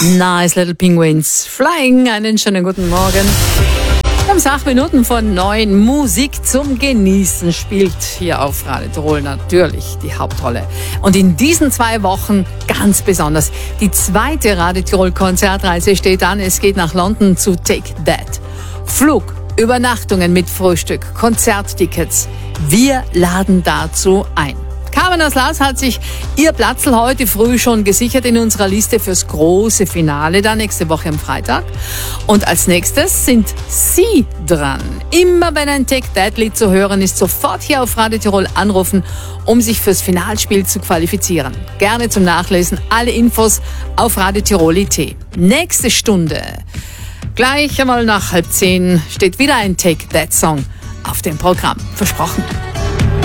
Nice Little Penguins Flying. Einen schönen guten Morgen. Wir haben 8 Minuten von 9. Musik zum Genießen spielt hier auf Radio Tirol natürlich die Hauptrolle. Und in diesen 2 Wochen ganz besonders. Die 2. Radio Tirol Konzertreise steht an. Es geht nach London zu Take That. Flug, Übernachtungen mit Frühstück, Konzerttickets. Wir laden dazu ein. Carmen aus Laas hat sich ihr Platzl heute früh schon gesichert in unserer Liste fürs große Finale, dann nächste Woche am Freitag. Und als nächstes sind Sie dran. Immer wenn ein Take That Lied zu hören ist, sofort hier auf Radio Tirol anrufen, um sich fürs Finalspiel zu qualifizieren. Gerne zum Nachlesen, alle Infos auf radiotirol.at. Nächste Stunde, gleich einmal nach 9:30, steht wieder ein Take That Song auf dem Programm. Versprochen.